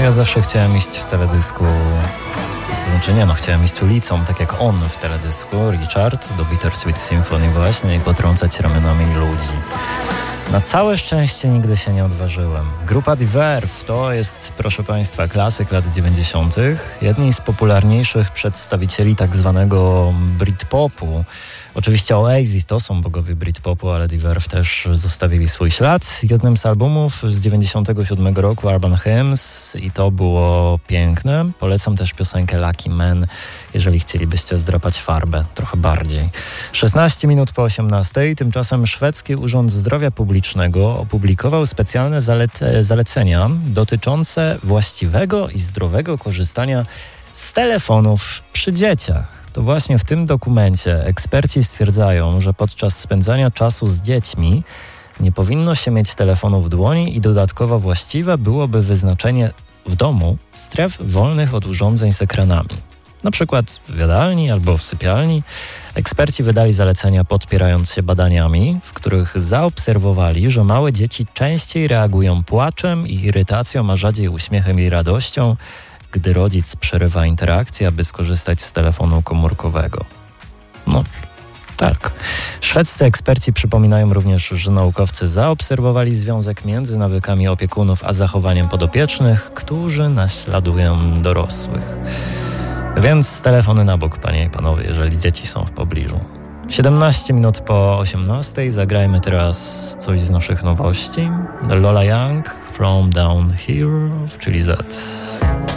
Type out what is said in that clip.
Ja zawsze chciałem iść w teledysku, chciałem iść ulicą, tak jak on w teledysku, Richard, do Bittersweet Symphony właśnie i potrącać ramionami ludzi. Na całe szczęście nigdy się nie odważyłem. Grupa The Verve to jest, proszę Państwa, klasyk lat 90. Jedni z popularniejszych przedstawicieli tak zwanego Britpopu. Oczywiście Oasis to są bogowie Britpopu, ale The Verve też zostawili swój ślad. Jednym z albumów z 97 roku Urban Hymns i to było piękne. Polecam też piosenkę Lucky Man, jeżeli chcielibyście zdrapać farbę trochę bardziej. 16 minut po 18. Tymczasem szwedzki Urząd Zdrowia Publicznego opublikował specjalne zalecenia dotyczące właściwego i zdrowego korzystania z telefonów przy dzieciach. To właśnie w tym dokumencie eksperci stwierdzają, że podczas spędzania czasu z dziećmi nie powinno się mieć telefonu w dłoni i dodatkowo właściwe byłoby wyznaczenie w domu stref wolnych od urządzeń z ekranami. Na przykład w jadalni albo w sypialni. Eksperci wydali zalecenia podpierając się badaniami, w których zaobserwowali, że małe dzieci częściej reagują płaczem i irytacją, a rzadziej uśmiechem i radością, gdy rodzic przerywa interakcję, aby skorzystać z telefonu komórkowego. No tak. Szwedzcy eksperci przypominają również, że naukowcy zaobserwowali związek między nawykami opiekunów a zachowaniem podopiecznych, którzy naśladują dorosłych. Więc telefony na bok, panie i panowie, jeżeli dzieci są w pobliżu. 17 minut po 18. Zagrajmy teraz coś z naszych nowości. Lola Young, From Down Here, czyli Z.